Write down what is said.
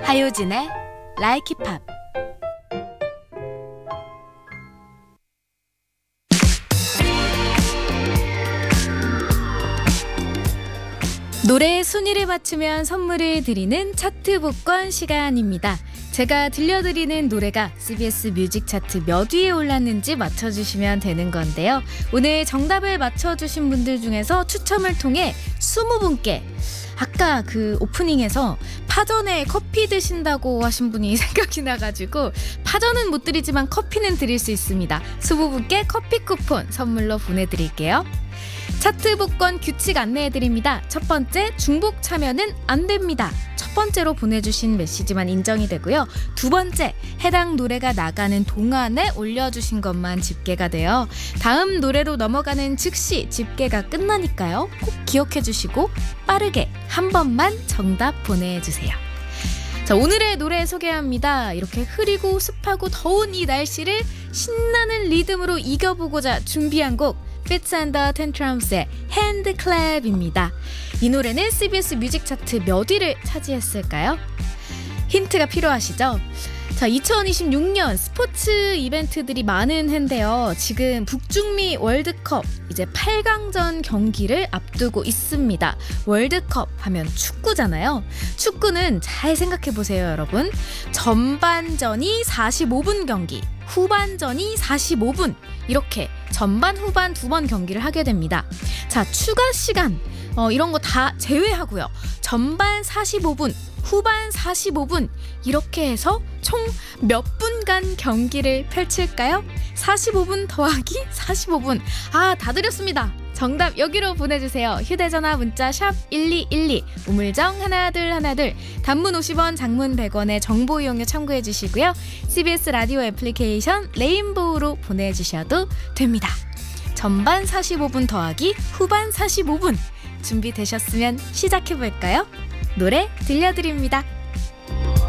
하효진의 Like It Pop. 노래의 순위를 맞추면 선물을 드리는 차트 복권 시간입니다. 제가 들려드리는 노래가 CBS 뮤직 차트 몇 위에 올랐는지 맞춰주시면 되는 건데요. 오늘 정답을 맞춰주신 분들 중에서 추첨을 통해 20분께 아까 그 오프닝에서 파전에 커피 드신다고 하신 분이 생각이 나가지고 파전은 못 드리지만 커피는 드릴 수 있습니다. 20분께 커피 쿠폰 선물로 보내드릴게요. 차트 복권 규칙 안내해드립니다. 첫 번째, 중복 참여는 안 됩니다. 첫 번째로 보내주신 메시지만 인정이 되고요. 두 번째, 해당 노래가 나가는 동안에 올려주신 것만 집계가 돼요. 다음 노래로 넘어가는 즉시 집계가 끝나니까요. 꼭 기억해주시고 빠르게 한 번만 정답 보내주세요. 자, 오늘의 노래 소개합니다. 이렇게 흐리고 습하고 더운 이 날씨를 신나는 리듬으로 이겨보고자 준비한 곡, Fits and the Tantrums의 Hand Clap입니다. 이 노래는 CBS 뮤직 차트 몇 위를 차지했을까요? 힌트가 필요하시죠? 자, 2026년 스포츠 이벤트들이 많은 해인데요. 지금 북중미 월드컵 이제 8강전 경기를 앞두고 있습니다. 월드컵 하면 축구잖아요. 축구는 잘 생각해 보세요, 여러분. 전반전이 45분 경기, 후반전이 45분, 이렇게 전반 후반 두 번 경기를 하게 됩니다. 자, 추가 시간 이런 거 다 제외하고요. 전반 45분, 후반 45분, 이렇게 해서 총 몇 분간 경기를 펼칠까요? 45분 더하기 45분. 다 드렸습니다. 정답 여기로 보내주세요. 휴대전화 문자 샵 1212, 우물정 1212, 단문 50원, 장문 100원의 정보 이용료 참고해 주시고요. CBS 라디오 애플리케이션 레인보우로 보내주셔도 됩니다. 전반 45분 더하기 후반 45분 준비되셨으면 시작해볼까요? 노래 들려드립니다.